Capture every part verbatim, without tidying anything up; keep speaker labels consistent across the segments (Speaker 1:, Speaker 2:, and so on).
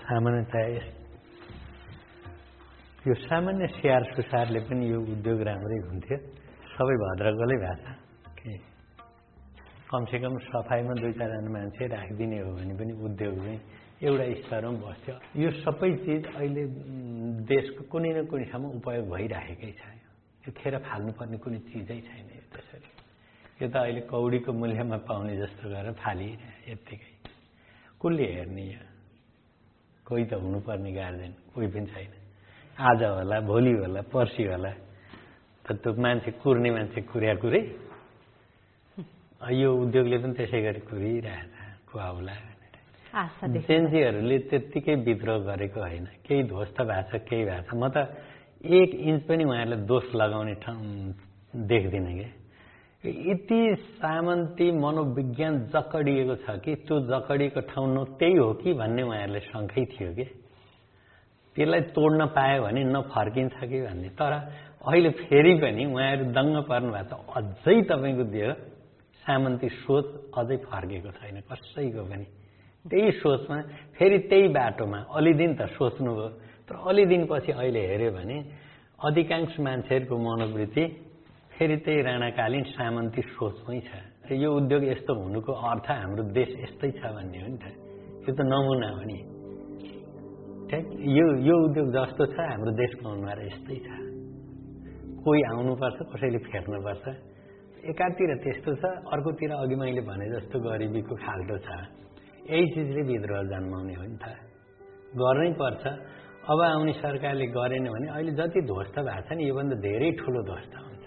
Speaker 1: सामान्यतया यो सामान्य स्याहार सुसारले पनि यो उद्योग राम्रै हुन्थ्यो। सबै भद्रकलै भाषा के कमसेकम सफाइमा दुई चारजना मान्छे राखिदिने हो भने पनि उद्योग चाहिँ एउटा स्तरमा बस्थ्यो। यो सबै चिज अहिले देशको कुनै न कुनै ठाउँमा उपयोग भइरहेकै छ। यो खेर फाल्नुपर्ने कुनै चिजै छैन। यो त्यसरी यो त अहिले कौडीको मूल्यमा पाउने जस्तो गरेर फालिरहे यत्तिकै। कसले हेर्ने यहाँ? कोही त हुनुपर्ने गार्जेन कोही पनि छैन। आज होला भोलि होला पर्सि होला त त्यो मान्छे कुर्ने मान्छे कुर्या कुरै। यो उद्योगले पनि त्यसै गरी कुरिरहेछ खुवाउला भनेर। जेन्जीहरूले त्यत्तिकै विद्रोह गरेको होइन। केही ध्वस्त भएको छ केही भएको छ। म त एक इन्च पनि उहाँहरूलाई दोष लगाउने ठाउँ देख्दिनँ क्या। यति सामन्ती मनोविज्ञान जकडिएको छ कि त्यो जकडिएको ठाउँ न त्यही हो कि भन्ने उहाँहरूलाई शङ्कै थियो कि त्यसलाई तोड्न पायो भने नफर्किन्छ कि भन्ने। तर अहिले फेरि पनि उहाँहरू दङ्ग पर्नु भएको छ। अझै तपाईँको देह सामन्ती सोच अझै फर्केको छैन कसैको पनि। त्यही सोचमा फेरि त्यही बाटोमा अलि दिन त सोच्नुभयो। तर अलि दिनपछि अहिले हेऱ्यो भने अधिकांश मान्छेहरूको मनोवृत्ति फेरि त्यही राणाकालीन सामन्ती सोचमै छ। यो उद्योग यस्तो हुनुको अर्थ हाम्रो देश यस्तै छ भन्ने हो नि त। यो त नमुना हो नि। यो यो उद्योग जस्तो छ हाम्रो देशको अनुहार यस्तै छ। कोही आउनुपर्छ कसैले फेर्नुपर्छ। एकातिर त्यस्तो छ अर्कोतिर अघि मैले भने जस्तो गरिबीको खाल्टो छ। यही चिजले विद्रोह जन्माउने हो नि त। गर्नै पर्छ। अब आउने सरकारले गरेन भने अहिले जति ध्वस्त भएको छ नि योभन्दा धेरै ठुलो ध्वस्त हुन्छ।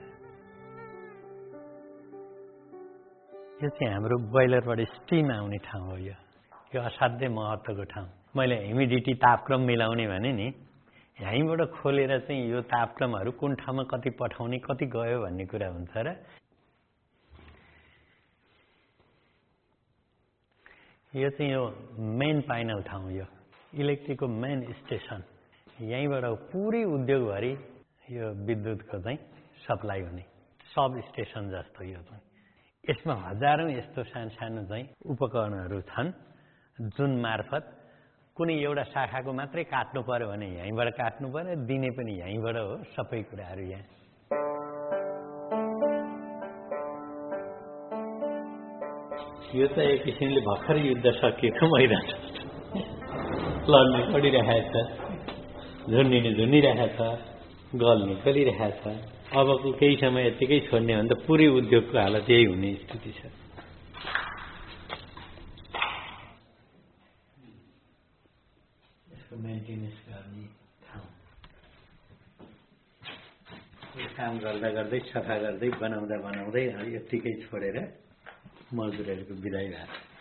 Speaker 1: यो चाहिँ हाम्रो बोइलरबाट स्टिम आउने ठाउँ हो। यो यो असाध्यै महत्त्वको ठाउँ। मैले ह्युमिडिटी तापक्रम मिलाउने भने नि यहीँबाट खोलेर चाहिँ यो तापक्रमहरू कुन ठाउँमा कति पठाउने कति गयो भन्ने कुरा हुन्छ र। यो चाहिँ यो मेन पाइनल ठाउँ। यो इलेक्ट्रिकको मेन स्टेसन। यहीँबाट पुरै उद्योगभरि यो विद्युतको चाहिँ सप्लाई हुने सब स्टेसन जस्तो यो चाहिँ। यसमा हजारौँ यस्तो सानो सानो चाहिँ उपकरणहरू छन् जुन मार्फत कुनै एउटा शाखाको मात्रै काट्नु पर्यो भने यहीँबाट काट्नु पर्यो। दिने पनि यहीँबाट हो। सबै कुराहरू यहाँ। यो त एक किसिमले भर्खर युद्ध सकिएको मैदान लड्ने पडिरहेछ। झुन्डिने झुन्डिरहेछ। गल्ने गलिरहेछ। अबको केही समय यत्तिकै छोड्ने भने त पुरै उद्योगको हालत यही हुने स्थिति छ। यसको मेन्टेनेन्स गर्ने ठाउँ काम गर्दा गर्दै सफा गर्दै बनाउँदा बनाउँदै यत्तिकै छोडेर मजदुरहरूको बिदाई भएको।